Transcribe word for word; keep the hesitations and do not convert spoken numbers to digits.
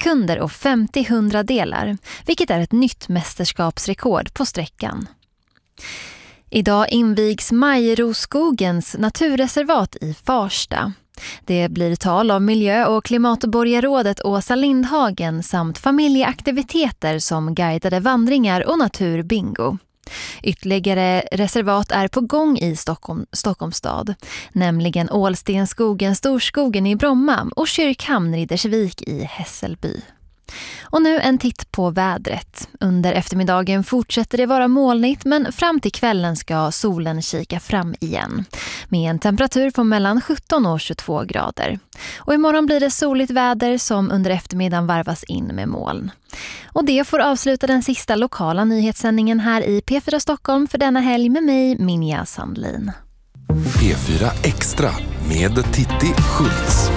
sekunder och femtio hundradelar, vilket är ett nytt mästerskapsrekord på sträckan. Idag invigs Majroskogens naturreservat i Farsta. Det blir tal av miljö- och klimatborgarrådet Åsa Lindhagen samt familjeaktiviteter som guidade vandringar och naturbingo. Ytterligare reservat är på gång i Stockholm, Stockholms stad, nämligen Ålstenskogen, Storskogen i Bromma och Kyrkhamn Riddersvik i Hässelby. Och nu en titt på vädret. Under eftermiddagen fortsätter det vara molnigt, men fram till kvällen ska solen kika fram igen. Med en temperatur på mellan sjutton och tjugotvå grader. Och imorgon blir det soligt väder som under eftermiddagen varvas in med moln. Och det får avsluta den sista lokala nyhetssändningen här i P fyra Stockholm för denna helg med mig, Minja Sandlin. P fyra Extra med Titti Schultz.